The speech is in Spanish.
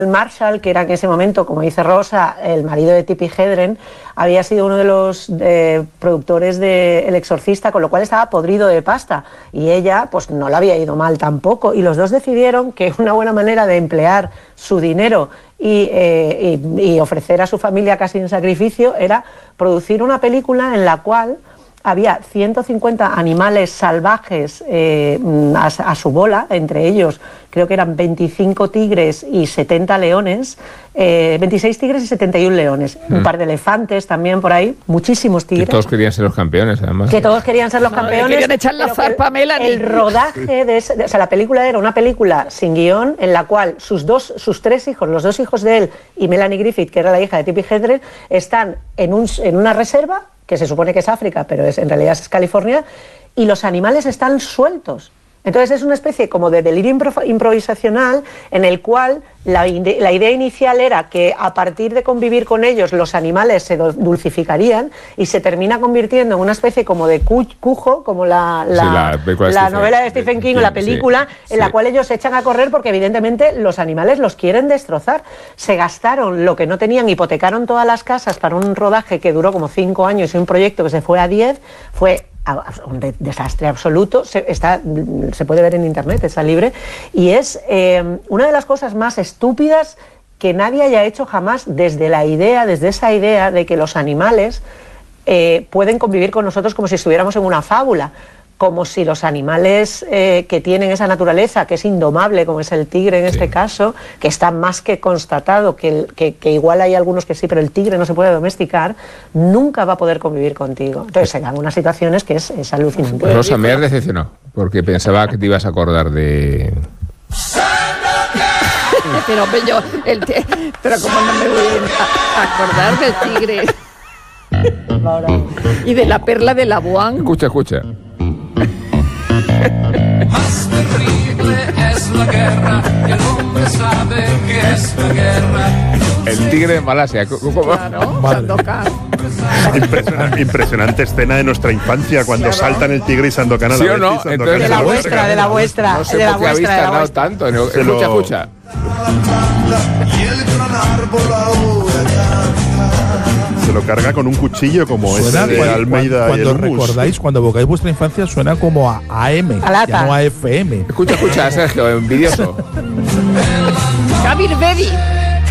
Marshall, que era en ese momento, como dice Rosa, el marido de Tippi Hedren, había sido uno de los productores de El Exorcista, con lo cual estaba podrido de pasta, y ella pues no le había ido mal tampoco, y los dos decidieron que una buena manera de emplear su dinero y ofrecer a su familia casi en sacrificio era producir una película en la cual había 150 animales salvajes a su bola, entre ellos creo que eran 25 tigres y 70 leones, 26 tigres y 71 leones, un par de elefantes también por ahí, muchísimos tigres. Que todos querían ser los campeones, además. Que todos querían ser los campeones. Querían echar la zarpa a Melanie. El rodaje o sea, la película era una película sin guión en la cual sus tres hijos, los dos hijos de él y Melanie Griffith, que era la hija de Tippi Hedren, están en una reserva que se supone que es África, pero en realidad es California, y los animales están sueltos. Entonces es una especie como de delirio improvisacional en el cual la idea inicial era que a partir de convivir con ellos los animales se dulcificarían, y se termina convirtiendo en una especie como de cujo, como la novela de Stephen King o la película, en la cual ellos se echan a correr porque evidentemente los animales los quieren destrozar. Se gastaron lo que no tenían, hipotecaron todas las casas para un rodaje que duró como 5 años y un proyecto que se fue a 10, fue un desastre absoluto. Se puede ver en internet, está libre, y es una de las cosas más estúpidas que nadie haya hecho jamás, desde esa idea de que los animales pueden convivir con nosotros como si estuviéramos en una fábula, como si los animales que tienen esa naturaleza, que es indomable, como es el tigre en este caso, que está más que constatado, que igual hay algunos que sí, pero el tigre no se puede domesticar, nunca va a poder convivir contigo. Entonces se dan unas situaciones que es alucinante. Rosa, me has decepcionado, porque pensaba que te ibas a acordar de... Pero como no me voy a acordar del tigre y de la perla de Labuan. Escucha. Más terrible es la guerra, y el hombre sabe que es la guerra. El tigre de Malasia. Claro, Sandokan. Impresionante escena de nuestra infancia, cuando saltan el tigre y Sandokan a la ¿Sí o vez. no? Sandokan Entonces, de la vuestra. No sé por qué habéis tardado tanto. Escucha. Y el gran árbol ahora se lo carga con un cuchillo como suena ese de Almeida y el cuando hummus. recordáis, cuando evocáis vuestra infancia, suena como a AM, ya no a FM. Escucha, Sergio, envidioso. Kabir Bedi.